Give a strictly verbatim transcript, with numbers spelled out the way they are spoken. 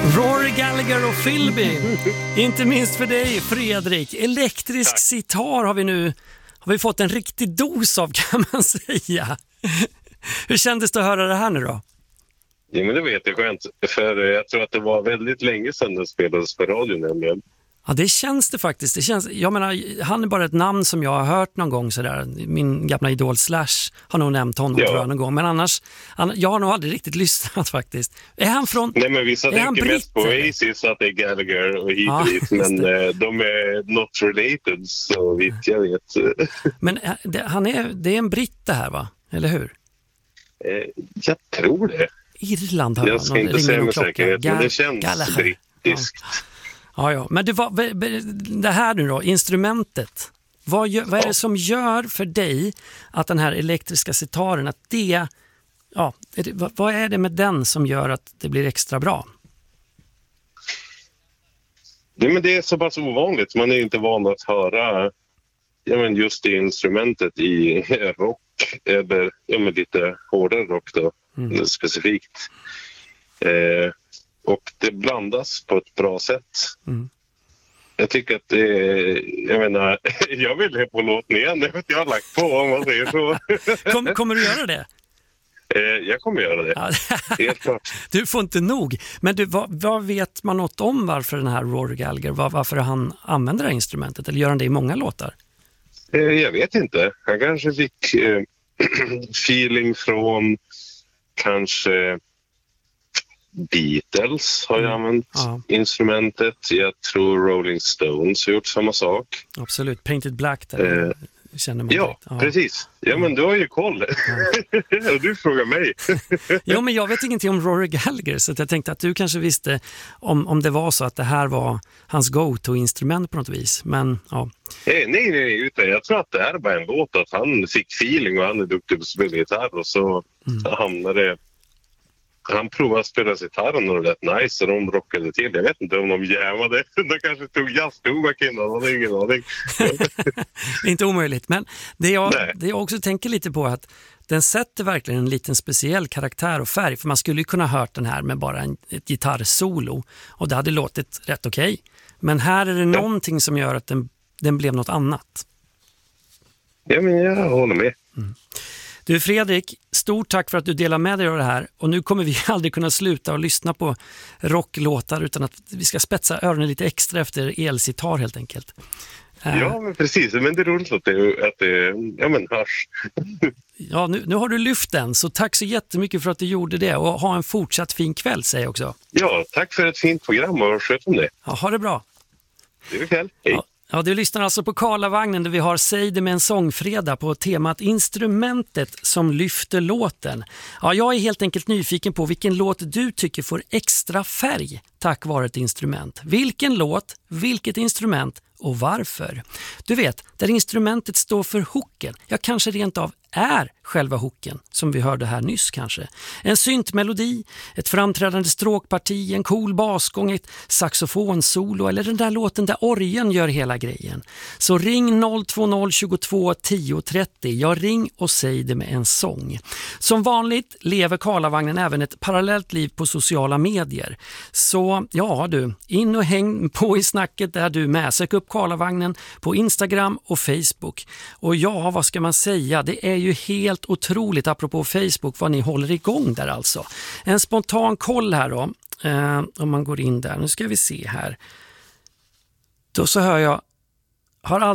Rory Gallagher och Philby. Inte minst för dig, Fredrik. Elektrisk Tack. Sitar har vi nu har vi fått en riktig dos av, kan man säga. Hur kändes det att höra det här nu då? Ja, men det var jätteskönt. För jag tror att det var väldigt länge sedan den spelades på radio nämligen. Ja, det känns det faktiskt. Det känns, jag menar, han är bara ett namn som jag har hört någon gång sådär. Min gamla idol Slash har nog nämnt honom ja. tror jag någon gång. Men annars, han, jag har nog aldrig riktigt lyssnat faktiskt. Är han från... Nej, men vissa tänker mest på Oasis att det är Gallagher och hit och dit. Men det. de är not related, så vitt jag vet. Men det, han är, det är en britt det här, va? Eller hur? Eh, jag tror det. Irland har jag ska inte säga med säkerhet, Gal- men det känns Gallagher. brittiskt. Ja. Ja, ja. Men det, var, det här nu då, instrumentet. Vad, gör, vad är det som gör för dig att den här elektriska sitaren, att det, ja, är det, vad är det med den som gör att det blir extra bra? Det, men det är så pass ovanligt. Man är inte van att höra ja, men just det instrumentet i rock eller ja, men lite hårdare rock då, mm. specifikt. Eh, Och det blandas på ett bra sätt. Mm. Jag tycker att det jag menar, jag vill ha på låten igen. Jag vet jag har lagt på om man säger så. Kom, kommer du göra det? Eh, jag kommer göra det. Helt klart. Du får inte nog. Men du, vad, vad vet man något om varför den här Rory Gallagher, var, varför han använder det här instrumentet? Eller gör han det i många låtar? Eh, jag vet inte. Han kanske fick eh, feeling från kanske... Beatles har ju mm. använt ja. instrumentet. Jag tror Rolling Stones har gjort samma sak. Absolut, Painted Black där. Eh, känner man ja, ja, precis. Ja, men du har ju koll. Ja. Och du frågar mig. Jo, men jag vet ingenting om Rory Gallagher, så jag tänkte att du kanske visste om, om det var så att det här var hans go-to-instrument på något vis. Men ja. Nej, nej, nej, utan jag tror att det här är bara en låt att han fick feeling och han är duktig på att spela gitarr och så mm. hamnade det. Han provade att spela gitarren och det rätt nice och de rockade till. Jag vet inte om de jävade. De kanske tog jazztobak innan. Det är ingen aning. Det är inte omöjligt. Men det jag, det jag också tänker lite på är att den sätter verkligen en liten speciell karaktär och färg. För man skulle ju kunna ha hört den här med bara en, ett gitarrsolo. Och det hade låtit rätt okej. Okay. Men här är det ja. någonting som gör att den, den blev något annat. Ja, men jag håller med. Mm. Du Fredrik, stort tack för att du delar med dig av det här. Och nu kommer vi aldrig kunna sluta och lyssna på rocklåtar utan att vi ska spetsa öronen lite extra efter elsitar helt enkelt. Ja, men precis. Men det är roligt att det, att det ja, men hörs. Ja, nu, nu har du lyft den. Så tack så jättemycket för att du gjorde det. Och ha en fortsatt fin kväll, säger jag också. Ja, tack för ett fint program och sköt om det. Ja, ha det bra. Det är kväll. Hej. Ja. Ja, du lyssnar alltså på Karlavagnen där vi har Säg det med en sångfredag på temat instrumentet som lyfter låten. Ja, jag är helt enkelt nyfiken på vilken låt du tycker får extra färg tack vare ett instrument. Vilken låt, vilket instrument och varför? Du vet, där instrumentet står för hooken, ja kanske rent av är själva hooken som vi hörde här nyss kanske. En syntmelodi, ett framträdande stråkparti, en cool basgång, ett saxofonsolo eller den där låten där orgeln gör hela grejen. Så ring noll två noll tjugotvå tio trettio, ja ring och säg det med en sång. Som vanligt lever Karlavagnen även ett parallellt liv på sociala medier. Så ja du, in och häng på i snacket där du med. Sök upp Karlavagnen på Instagram och Facebook. Och ja, vad ska man säga? Det är ju helt otroligt apropå Facebook vad ni håller igång där alltså. En spontan koll här då. Eh, om man går in där. Nu ska vi se här. Då så hör jag har